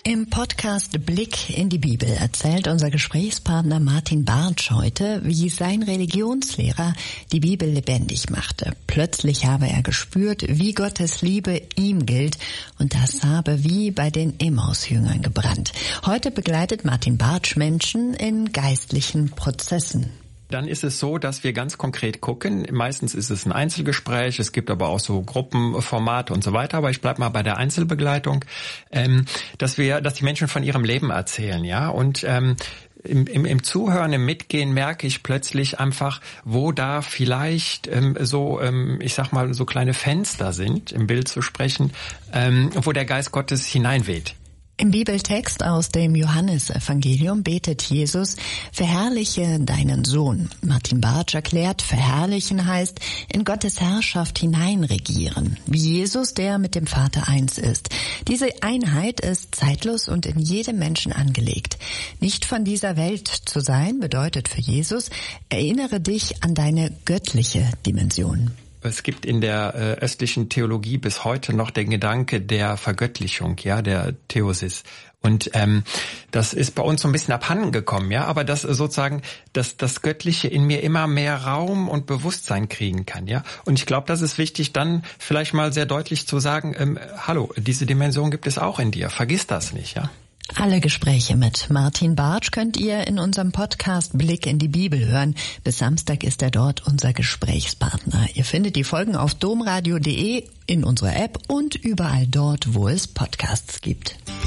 Im Podcast Blick in die Bibel erzählt unser Gesprächspartner Martin Bartsch heute, wie sein Religionslehrer die Bibel lebendig machte. Plötzlich habe er gespürt, wie Gottes Liebe ihm gilt, und das habe wie bei den Emmaus-Jüngern gebrannt. Heute begleitet Martin Bartsch Menschen in geistlichen Prozessen. Dann ist es so, dass wir ganz konkret gucken. Meistens ist es ein Einzelgespräch, es gibt aber auch so Gruppenformate und so weiter. Aber ich bleib mal bei der Einzelbegleitung, dass die Menschen von ihrem Leben erzählen, ja. Und im Zuhören, im Mitgehen merke ich plötzlich einfach, wo da vielleicht ich sag mal, so kleine Fenster sind, im Bild zu sprechen, wo der Geist Gottes hineinweht. Im Bibeltext aus dem Johannesevangelium betet Jesus: Verherrliche deinen Sohn. Martin Bartsch erklärt, verherrlichen heißt in Gottes Herrschaft hineinregieren, wie Jesus, der mit dem Vater eins ist. Diese Einheit ist zeitlos und in jedem Menschen angelegt. Nicht von dieser Welt zu sein bedeutet für Jesus: Erinnere dich an deine göttliche Dimension. Es gibt in der östlichen Theologie bis heute noch den Gedanke der Vergöttlichung, ja, der Theosis. Und das ist bei uns so ein bisschen abhanden gekommen, ja, aber das sozusagen, dass das Göttliche in mir immer mehr Raum und Bewusstsein kriegen kann, ja. Und ich glaube, das ist wichtig, dann vielleicht mal sehr deutlich zu sagen, hallo, diese Dimension gibt es auch in dir, vergiss das nicht, ja. Alle Gespräche mit Martin Bartsch könnt ihr in unserem Podcast Blick in die Bibel hören. Bis Samstag ist er dort unser Gesprächspartner. Ihr findet die Folgen auf domradio.de, in unserer App und überall dort, wo es Podcasts gibt.